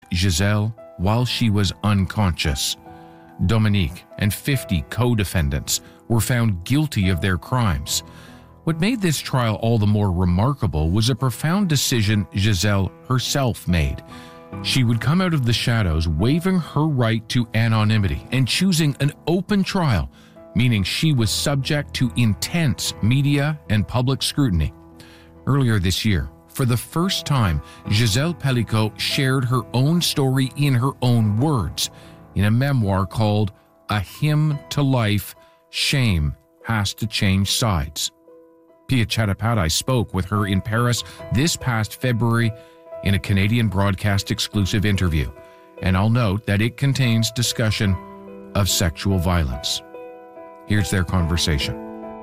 Giselle while she was unconscious. Dominique and 50 co-defendants were found guilty of their crimes. What made this trial all the more remarkable was a profound decision Giselle herself made. She would come out of the shadows waiving her right to anonymity and choosing an open trial, meaning she was subject to intense media and public scrutiny. Earlier this year, for the first time, Giselle Pelicot shared her own story in her own words in a memoir called A Hymn to Life, Shame Has to Change Sides. Pia Chattopadhyay spoke with her in Paris this past February in a Canadian broadcast exclusive interview, and I'll note that it contains discussion of sexual violence. Here's their conversation.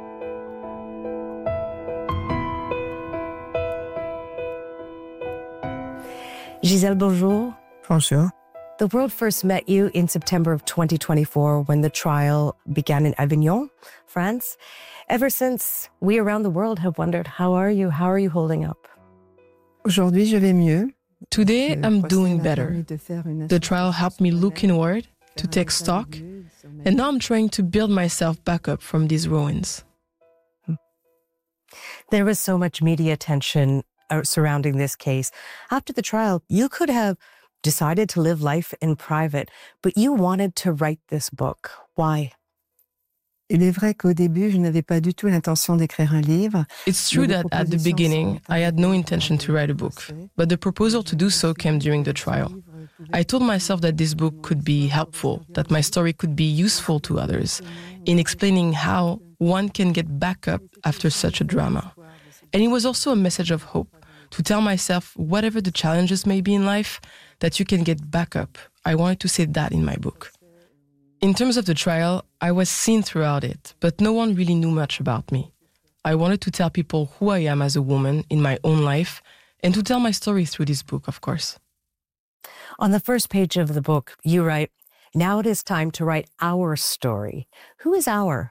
Giselle, bonjour. Bonjour. The world first met you in September of 2024 when the trial began in Avignon, France. Ever since, we around the world have wondered, how are you? How are you holding up? Aujourd'hui, je vais mieux. Today, I'm doing better. The trial helped me look inward, to take stock, and now I'm trying to build myself back up from these ruins. There was so much media attention surrounding this case. After the trial, you could have decided to live life in private, but you wanted to write this book. Why? Il est vrai qu'au début, je n'avais pas du tout l'intention d'écrire un livre. It's true that at the beginning, I had no intention to write a book, but the proposal to do so came during the trial. I told myself that this book could be helpful, that my story could be useful to others in explaining how one can get back up after such a drama. And it was also a message of hope, to tell myself, whatever the challenges may be in life, that you can get back up. I wanted to say that in my book. In terms of the trial, I was seen throughout it, but no one really knew much about me. I wanted to tell people who I am as a woman in my own life and to tell my story through this book, of course. On the first page of the book, you write, "Now it is time to write our story." Who is our?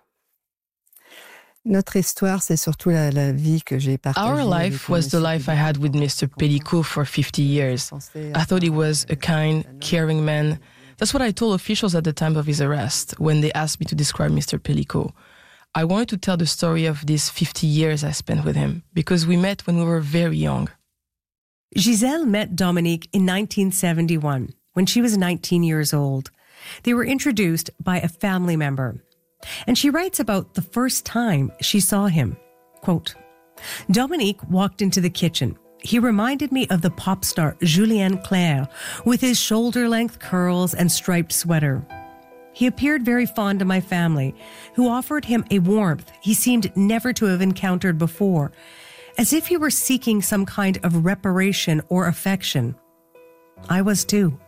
Notre histoire, c'est surtout la vie que j'ai partagée. Our life was the life I had with Mr. Pelicot for 50 years. I thought he was a kind, caring man. That's what I told officials at the time of his arrest when they asked me to describe Mr. Pelicot. I wanted to tell the story of these 50 years I spent with him because we met when we were very young. Giselle met Dominique in 1971 when she was 19 years old. They were introduced by a family member. And she writes about the first time she saw him. Quote, "Dominique walked into the kitchen. He reminded me of the pop star Julien Clerc with his shoulder-length curls and striped sweater. He appeared very fond of my family, who offered him a warmth he seemed never to have encountered before, as if he were seeking some kind of reparation or affection. I was too."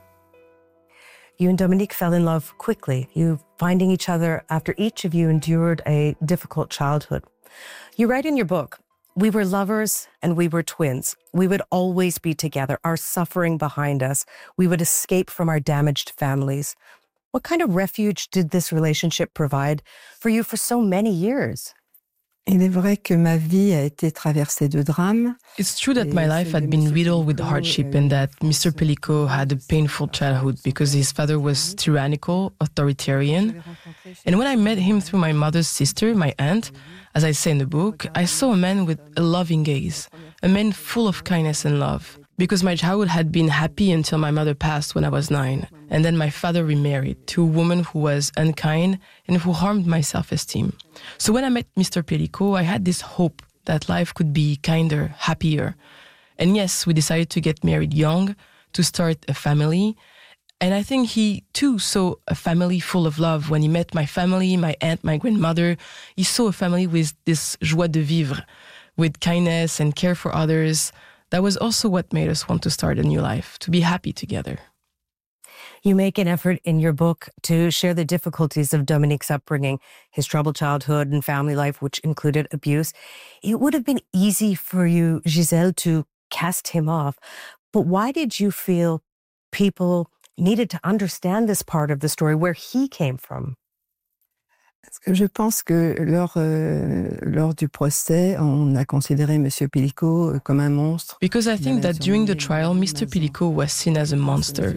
You and Dominique fell in love quickly, you finding each other after each of you endured a difficult childhood. You write in your book, "We were lovers and we were twins. We would always be together, our suffering behind us. We would escape from our damaged families." What kind of refuge did this relationship provide for you for so many years? Il est vrai que ma vie a été traversée de drames. It's true that my life had been riddled with hardship and that Mr. Pelicot had a painful childhood because his father was tyrannical, authoritarian. And when I met him through my mother's sister, my aunt, as I say in the book, I saw a man with a loving gaze, a man full of kindness and love. Because my childhood had been happy until my mother passed when I was 9. And then my father remarried to a woman who was unkind and who harmed my self-esteem. So when I met Mr. Pelicot, I had this hope that life could be kinder, happier. And yes, we decided to get married young, to start a family. And I think he, too, saw a family full of love. When he met my family, my aunt, my grandmother, he saw a family with this joie de vivre, with kindness and care for others. That was also what made us want to start a new life, to be happy together. You make an effort in your book to share the difficulties of Dominique's upbringing, his troubled childhood and family life, which included abuse. It would have been easy for you, Giselle, to cast him off. But why did you feel people needed to understand this part of the story, where he came from? Parce que je pense que lors du procès, on a considéré M. Pelicot comme un monstre. Because I think that during the trial, Mr. Pelicot was seen as a monster,